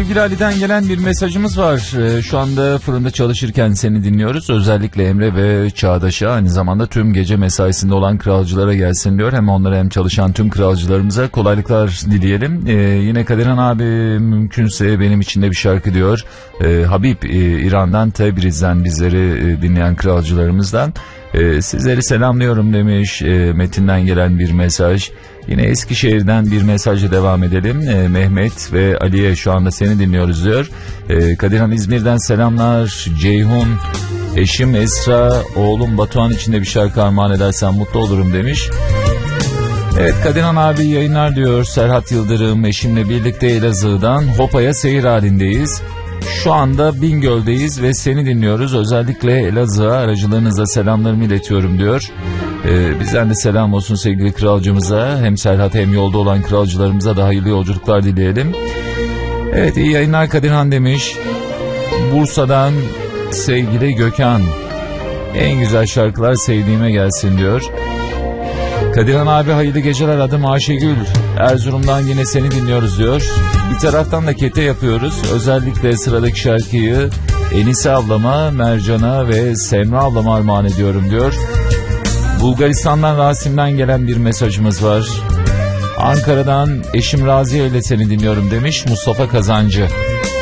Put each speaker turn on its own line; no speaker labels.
sevgili Ali'den gelen bir mesajımız var. Şu anda fırında çalışırken seni dinliyoruz. Özellikle Emre ve Çağdaş'a, aynı zamanda tüm gece mesaisinde olan kralcılara gelsin diyor. Hem onlara hem çalışan tüm kralcılarımıza kolaylıklar dileyelim. Yine Kadirhan abi mümkünse benim için de bir şarkı diyor. Habib İran'dan, Tebriz'den bizleri dinleyen kralcılarımızdan. Sizleri selamlıyorum demiş. Metin'den gelen bir mesaj. Yine Eskişehir'den bir mesajla devam edelim. Mehmet ve Ali'ye şu anda seni dinliyoruz diyor. Kadirhan İzmir'den selamlar. Ceyhun, eşim Esra, oğlum Batuhan için de bir şarkı armağan edersen mutlu olurum demiş. Evet, Kadirhan abi yayınlar diyor. Serhat Yıldırım, eşimle birlikte Elazığ'dan Hopa'ya seyir halindeyiz. Şu anda Bingöl'deyiz ve seni dinliyoruz. Özellikle Elazığ'a aracılığınızla selamlarımı iletiyorum diyor. Bizden de selam olsun sevgili kralcımıza. Hem Serhat hem yolda olan kralcılarımıza da hayırlı yolculuklar dileyelim. Evet, iyi yayınlar Kadirhan demiş. Bursa'dan sevgili Gökhan. En güzel şarkılar sevdiğime gelsin diyor. Kadirhan abi hayırlı geceler, adım Ayşegül. Erzurum'dan yine seni dinliyoruz diyor. Bir taraftan da kete yapıyoruz. Özellikle sıradaki şarkıyı Enise ablama, Mercan'a ve Semra ablama armağan ediyorum diyor. Bulgaristan'dan Rasim'den gelen bir mesajımız var. Ankara'dan eşim Raziye ile seni dinliyorum demiş Mustafa Kazancı.